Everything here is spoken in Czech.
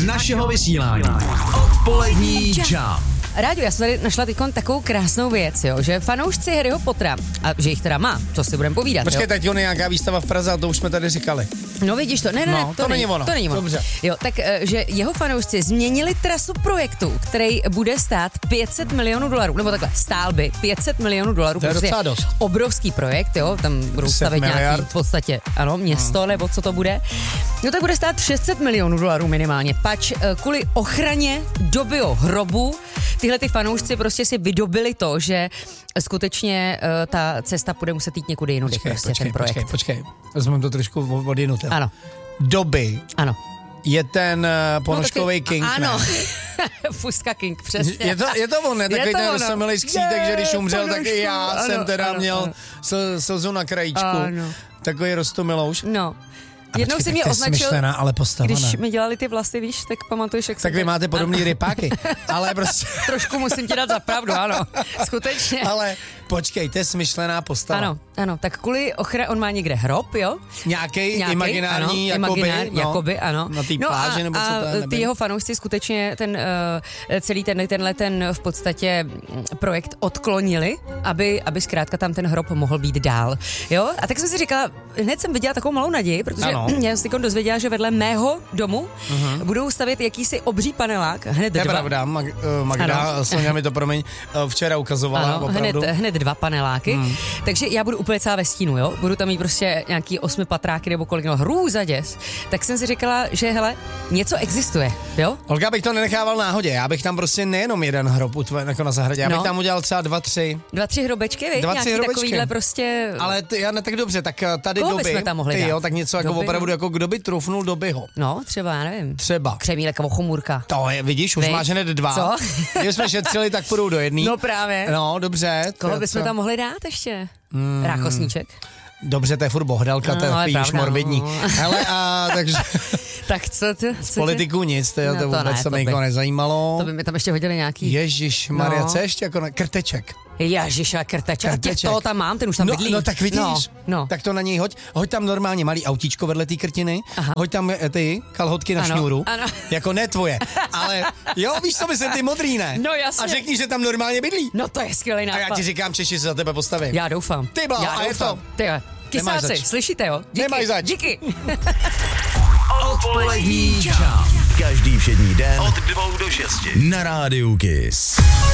našeho vysílání. Odpolední Jump. Rádio, já jsem tady našla teď takovou krásnou věc, jo, že fanoušci Harryho Pottera, a že jich teda má, co si budeme povídat. Počkej, jo? teď on je nějaká výstava v Praze, a to už jsme tady říkali. No vidíš to, ne, to není ono. To není ono. Dobře. Jo, tak, že jeho fanoušci změnili trasu projektu, který bude stát $500 milionů, nebo takhle, stál by $500 milionů. To je docela dost. Obrovský projekt, jo, tam budou stavět nějaký v podstatě, ano, město, nebo co to bude. No tak bude stát $600 milionů minimálně, pač kvůli ochraně dobyho hrobu tyhle ty fanoušci prostě si vydobili to, že skutečně ta cesta bude muset jít někudy jinudy, ten projekt. Počkej, vezmeme to trošku odjinuté. Ano. Doby. Ano. Je ten ponožkovej King, ano. ne? Fuska King, přesně. Je to on, ne? Takový ten roztomilý skřítek, že když umřel, tak i já jsem teda měl slzu na krajíčku. Ano. Takový roztomilouš. No. Jednou si mě označil, smyšlená, ale postava, když mi dělali ty vlasy, víš, tak pamatuješ, jak tak vy máte podobný rypáky, ale prostě... Trošku musím ti dát za pravdu, ano, skutečně. Ale počkej, to je smyšlená postava. Ano, tak kvůli ochraně, on má někde hrob, jo? Nějaký imaginární, ano, jakoby, ano. Na té pláži, nebo co to je, ty jeho fanoušci skutečně celý ten v podstatě projekt odklonili, aby zkrátka tam ten hrob mohl být dál, jo? A tak jsem si říkala, hned jsem viděla takovou malou naději, protože já jsem dozvěděla, že vedle mého domu budou stavět jakýsi obří panelák, hned to je dva. Pravda, Magda, Sonia mi to včera ukazovala, opravdu. Hned dva paneláky, takže já budu úplně celá ve stínu, jo? Budu tam mít prostě nějaký 8 patráky nebo kolik, hrůza děs. Tak jsem si říkala, že hele, něco existuje, jo? Olga, bych to nenechával náhodě, já bych tam prostě nejenom jeden hrob jako na zahradě, já bych tam udělal třeba 2-3. 2-3 hrobečky, víš? Nějaký takovýhle prostě... Ale já ne tak dobře, tak tady koho doby, bychom tam mohli dát? Jo, tak něco jako opravdu, jako kdo by trufnul dobyho. No, třeba, já nevím. Třeba. Křemílek nebo chomůrka. To je, vidíš, už máš hned 2. Co? Když jsme šetřili, tak půjdou do jedný. No právě. No, dobře. Koho bychom tam mohli dát ještě? Rákosníček. Dobře, to je furt bohdalka, to je takový morbidní. Hele, takže... Tak co z politiků nic, to vůbec se mě nezajímalo. To by mi tam ještě hodili nějaký... Ježišmarja, co ještě jako krteček? Ježiša, krteček. Toho tam mám, ten už tam bydlí. No tak vidíš, tak to na něj hoď tam normálně malý autíčko vedle té krtiny, hoď tam ty kalhotky na šňůru, jako ne tvoje, ale jo, víš co, myslím, ty modrý, ne? No jasně. A řekni, že tam normálně bydlí. No to je skvělý nápad. A já ti říkám, Češi se za tebe postavím. Já doufám. Ty bláho, a je to. Kysáci, slyšíte, jo? Díky. Nemáš zač. Díky. Odpolední Jump. Každý všední den od 2 do 6 na rádiu Kiss.